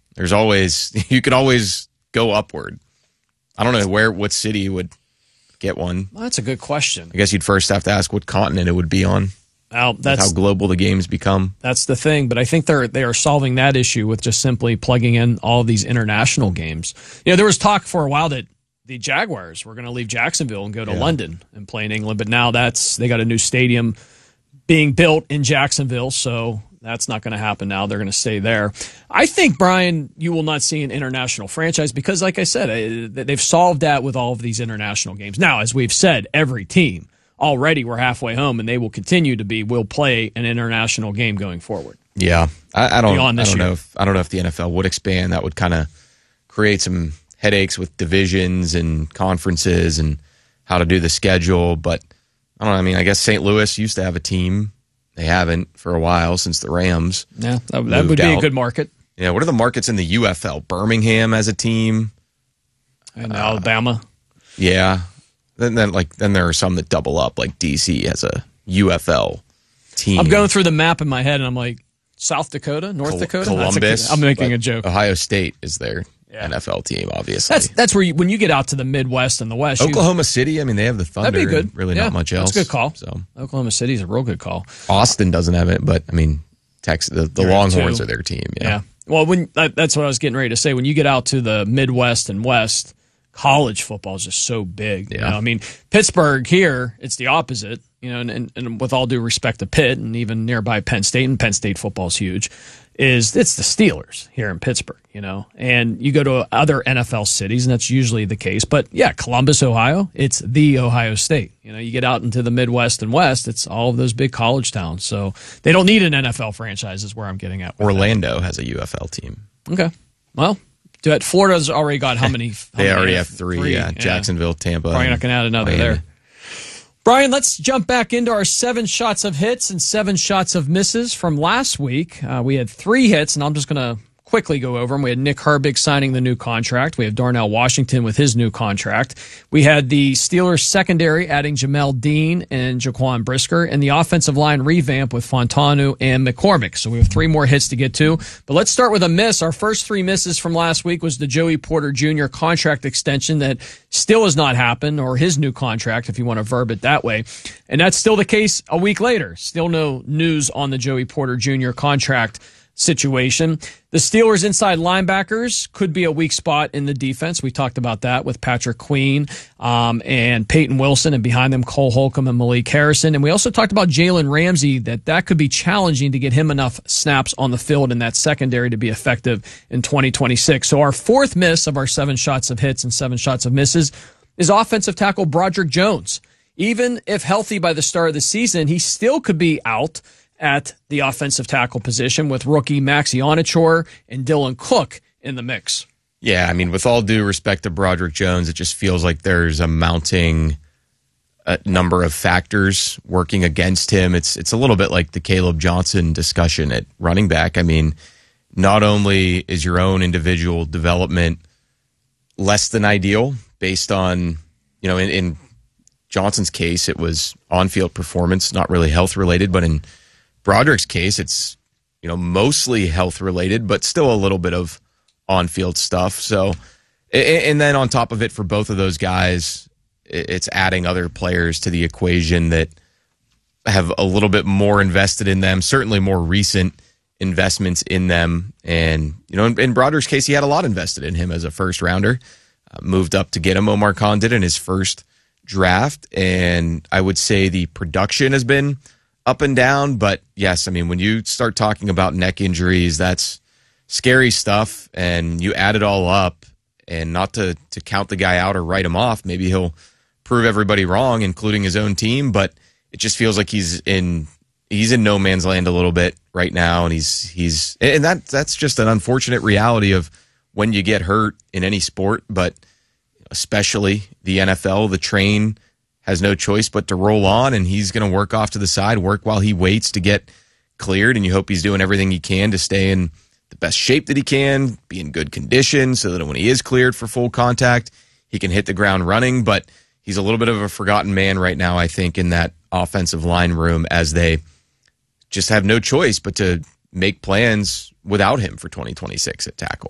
There's always, you could always go upward. I don't know what city would get one. Well, that's a good question. I guess you'd first have to ask what continent it would be on. Well, that's how global the games become. That's the thing, but I think they are solving that issue with just simply plugging in all of these international games. There was talk for a while that the Jaguars were going to leave Jacksonville and go to London and play in England, but now they got a new stadium being built in Jacksonville, so that's not going to happen now. They're going to stay there. I think, Brian, you will not see an international franchise because, like I said, they've solved that with all of these international games. Now, as we've said, every team already we're halfway home, and they will continue to will play an international game going forward. Yeah, I don't know if the NFL would expand. That would kind of create some headaches with divisions and conferences and how to do the schedule. But I don't know. I mean, I guess St. Louis used to have a team. They haven't for a while since the Rams. Yeah, that would be a good market. Yeah, what are the markets in the UFL? Birmingham as a team, and Alabama. Yeah. Then there are some that double up, like DC has a UFL team. I'm going through the map in my head, and I'm like, South Dakota, North Dakota? Columbus. I'm making a joke. Ohio State is their NFL team, obviously. That's where when you get out to the Midwest and the West. Oklahoma City, I mean, they have the Thunder. That'd be good. Really not much else. That's a good call. So Oklahoma City's a real good call. Austin doesn't have it, but, I mean, Texas, the Longhorns are their team. Yeah. Well, that's what I was getting ready to say. When you get out to the Midwest and West, college football is just so big. Yeah. I mean, Pittsburgh here, it's the opposite. And with all due respect to Pitt and even nearby Penn State, and Penn State football is huge, it's the Steelers here in Pittsburgh, And you go to other NFL cities, and that's usually the case. But, yeah, Columbus, Ohio, it's the Ohio State. You get out into the Midwest and West, it's all of those big college towns. So they don't need an NFL franchise is where I'm getting at. Orlando has a UFL team. Okay. Well, Florida's already got how many? They already have three. Yeah. Jacksonville, Tampa. Probably not going to add another there. Brian, let's jump back into our 7 shots of hits and 7 shots of misses from last week. We had 3 hits, and I'm just going to quickly go over them. We had Nick Herbig signing the new contract. We have Darnell Washington with his new contract. We had the Steelers secondary adding Jamel Dean and Jaquan Brisker, and the offensive line revamp with Fontanu and McCormick. So we have 3 more hits to get to. But let's start with a miss. Our first 3 misses from last week was the Joey Porter Jr. contract extension that still has not happened, or his new contract, if you want to verb it that way. And that's still the case a week later. Still no news on the Joey Porter Jr. contract situation. The Steelers' inside linebackers could be a weak spot in the defense. We talked about that with Patrick Queen and Peyton Wilson, and behind them Cole Holcomb and Malik Harrison. And we also talked about Jalen Ramsey, that could be challenging to get him enough snaps on the field in that secondary to be effective in 2026. So our 4th miss of our 7 shots of hits and 7 shots of misses is offensive tackle Broderick Jones. Even if healthy by the start of the season, he still could be out at the offensive tackle position with rookie Maxi Onachor and Dylan Cook in the mix. Yeah, I mean, with all due respect to Broderick Jones, it just feels like there's a mounting number of factors working against him. It's a little bit like the Caleb Johnson discussion at running back. I mean, not only is your own individual development less than ideal based on, in Johnson's case, it was on-field performance, not really health-related, but in Broderick's case, it's mostly health related, but still a little bit of on-field stuff. So, and then on top of it, for both of those guys, it's adding other players to the equation that have a little bit more invested in them, certainly more recent investments in them. And in Broderick's case, he had a lot invested in him as a first rounder. Moved up to get him. Omar Khan did in his first draft, and I would say the production has been up and down, but yes, I mean, when you start talking about neck injuries, that's scary stuff, and you add it all up, and not to count the guy out or write him off. Maybe he'll prove everybody wrong, including his own team, but it just feels like he's in no man's land a little bit right now, and that's just an unfortunate reality of when you get hurt in any sport, but especially the NFL. The train has no choice but to roll on, and he's going to work off to the side, work while he waits to get cleared, and you hope he's doing everything he can to stay in the best shape that he can, be in good condition, so that when he is cleared for full contact, he can hit the ground running. But he's a little bit of a forgotten man right now, I think, in that offensive line room, as they just have no choice but to make plans without him for 2026 at tackle.